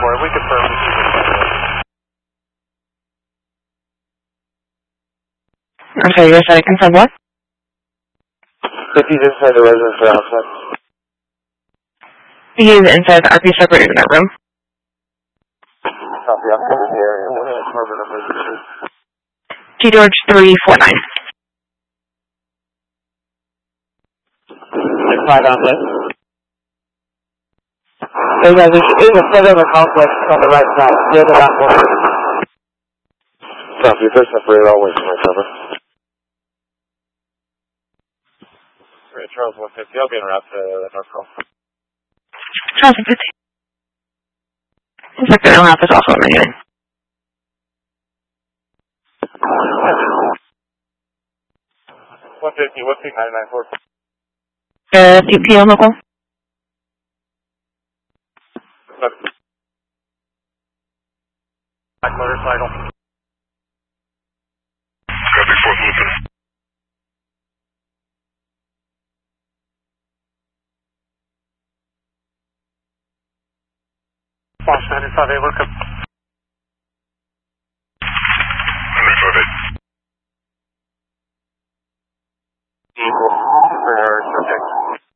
we confirm. I'm sorry, you're trying to confirm what? If he's inside the residence or outside. He is inside the RP separator unit room. Copy, I'm coming here. What apartment number is this? G George 349. Inside on this. So yeah, there's a further complex on the right side. Near the back one. Copy, they're separated always from my cover. Great, Charles 150. I'll be en route to North Call. Charles 150. Looks like the alarm is also on the unit. 150, what's the 994? PPO local? Black motorcycle. Copy, 4th Lieutenant. Fox 95, welcome.